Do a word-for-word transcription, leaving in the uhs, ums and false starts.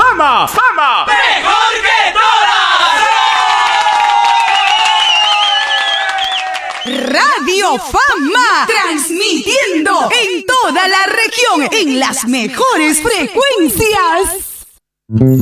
Fama, Fama, mejor que todas. Radio Fama, transmitiendo en toda la región en las mejores frecuencias.